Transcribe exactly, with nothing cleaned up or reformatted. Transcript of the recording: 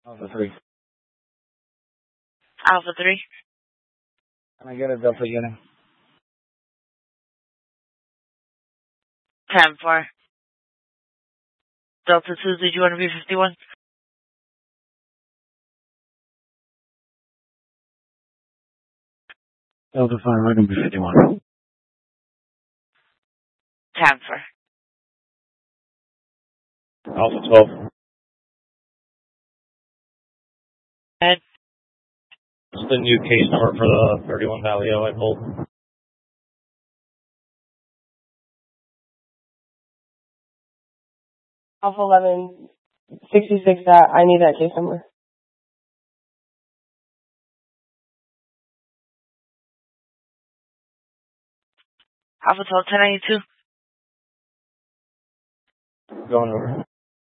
Alpha three. Alpha three. Can I get a Delta unit? ten four. Delta two, did you want to be fifty-one? Delta five, I can be fifty-one. ten four. Alpha twelve. And What's the new case number for the thirty-one Valio I pulled? Alpha eleven sixty-six, that, I need that case number. Alpha twelve ten ninety-two. Going over.